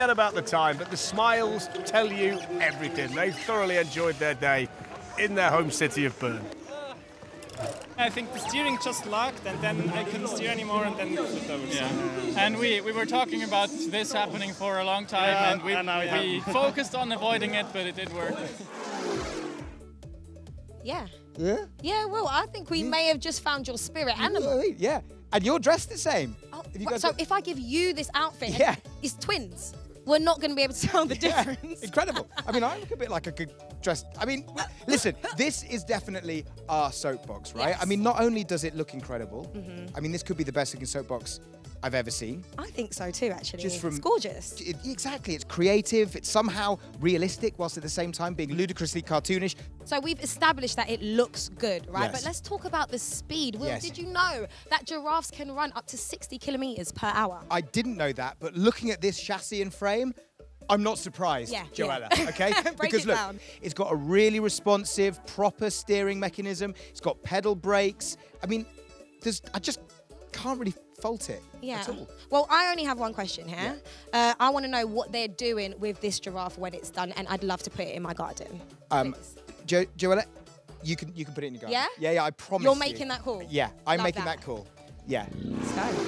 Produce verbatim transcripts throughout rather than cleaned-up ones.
about the time, but the smiles tell you everything. They've thoroughly enjoyed their day in their home city of Bern. I think the steering just locked, and then I couldn't steer anymore, and then it flipped over. Yeah. And we, we were talking about this happening for a long time, Yeah, and we, and now it we focused on avoiding it, but it did work. Yeah. Yeah? Yeah, well, I think we may have just found your spirit animal. Yeah. And you're dressed the same. Oh, If you what- guys so look- if I give you this outfit, Yeah. it's twins. We're not going to be able to tell the Yeah, difference. incredible. I mean, I look a bit like a good dressed. I mean, listen, this is definitely our soapbox, right? Yes. I mean, not only does it look incredible, Mhm. I mean, this could be the best looking soapbox I've ever seen. I think so too, actually. Just from it's gorgeous. It- exactly, it's creative, it's somehow realistic, whilst at the same time being ludicrously cartoonish. So we've established that it looks good, right? Yes. But let's talk about the speed. Will, Yes. did you know that giraffes can run up to sixty kilometers per hour? I didn't know that, but looking at this chassis and frame, I'm not surprised, Yeah, Joella, yeah. okay? Break because it look, down. it's got a really responsive, proper steering mechanism. It's got pedal brakes. I mean, there's, I just can't really fault it Yeah. at all. Well, I only have one question here. Uh, I want to know what they're doing with this giraffe when it's done, and I'd love to put it in my garden. Um, Please. jo Joella, you can you can put it in your garden. Yeah? Yeah, yeah, I promise You're you. making that call? Yeah, I'm Love making that. that call. Yeah. Let's go.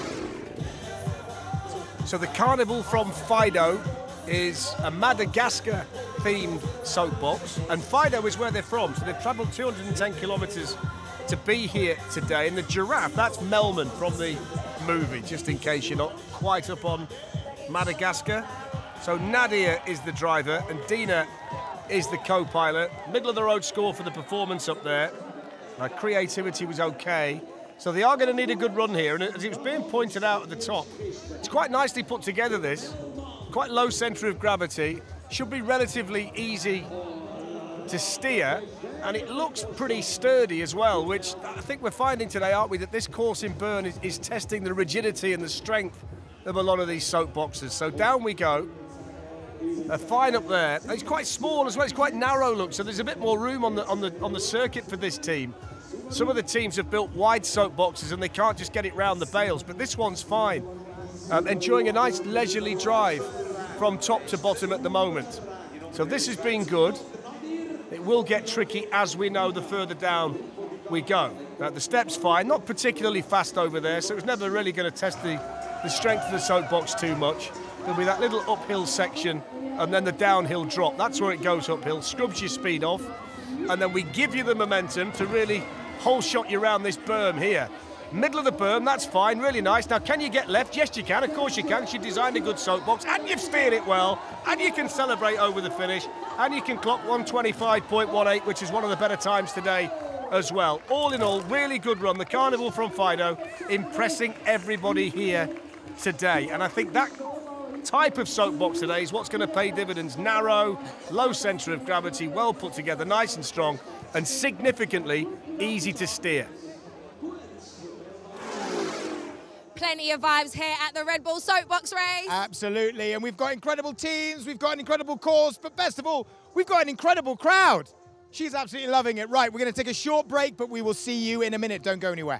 So the Carnival from Fido is a Madagascar-themed soapbox, and Fido is where they're from. So they've travelled two hundred ten kilometres to be here today. And the giraffe, that's Melman from the movie, just in case you're not quite up on Madagascar. So Nadia is the driver, and Dina is the co-pilot. Middle of the road score for the performance up there. Now, creativity was okay. So they are going to need a good run here, and as it was being pointed out at the top, it's quite nicely put together, this. Quite low centre of gravity, should be relatively easy to steer, and it looks pretty sturdy as well, which I think we're finding today, aren't we, that this course in Bern is, is testing the rigidity and the strength of a lot of these soapboxes. So down we go. A fine up there. It's quite small as well, it's quite narrow, look, so there's a bit more room on the on the on the circuit for this team. Some of the teams have built wide soapboxes and they can't just get it round the bales, but this one's fine. Um, enjoying a nice leisurely drive from top to bottom at the moment. So this has been good. It will get tricky, as we know, the further down we go. Now, the step's fine, not particularly fast over there, so it's never really going to test the, the strength of the soapbox too much. There'll be that little uphill section and then the downhill drop. That's where it goes uphill, scrubs your speed off, and then we give you the momentum to really whole shot you around this berm here. Middle of the berm, that's fine, really nice. Now, can you get left? Yes, you can. Of course you can. She designed a good soapbox, and you've steered it well, and you can celebrate over the finish, and you can clock one twenty-five point one eight, which is one of the better times today as well. All in all, really good run. The Carnival from Fido, impressing everybody here today. And I think that type of soapbox today is what's going to pay dividends. Narrow, low centre of gravity, well put together, nice and strong, and significantly easy to steer. Plenty of vibes here at the Red Bull Soapbox Race. Absolutely, and we've got incredible teams, we've got an incredible course, but best of all, we've got an incredible crowd. She's absolutely loving it. Right, we're going to take a short break, but we will see you in a minute. Don't go anywhere.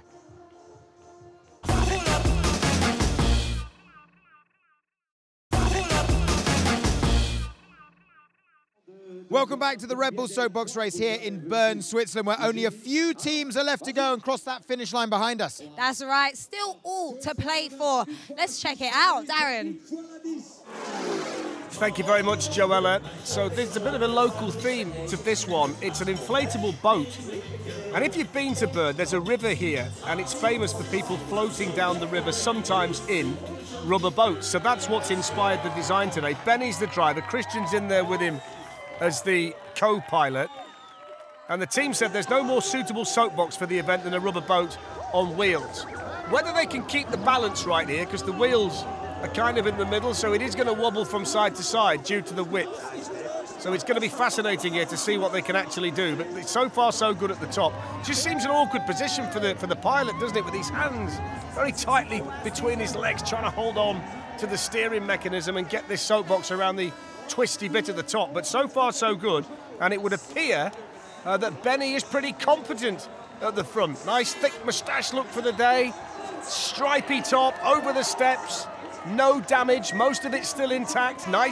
Welcome back to the Red Bull Soapbox Race here in Bern, Switzerland, where only a few teams are left to go and cross that finish line behind us. That's right, still all to play for. Let's check it out, Darren. Thank you very much, Joella. So there's a bit of a local theme to this one. It's an inflatable boat. And if you've been to Bern, there's a river here, and it's famous for people floating down the river, sometimes in rubber boats. So that's what's inspired the design today. Benny's the driver, Christian's in there with him as the co-pilot. And the team said there's no more suitable soapbox for the event than a rubber boat on wheels. Whether they can keep the balance right here, because the wheels are kind of in the middle, so it is going to wobble from side to side due to the width. So it's going to be fascinating here to see what they can actually do. But it's so far so good at the top. Just seems an awkward position for the for the pilot, doesn't it? With his hands very tightly between his legs, trying to hold on to the steering mechanism and get this soapbox around the twisty bit at the top. But so far so good, and it would appear uh, that Benny is pretty competent at the front. Nice thick moustache look for the day, stripy top over the steps, no damage, most of it still intact, nice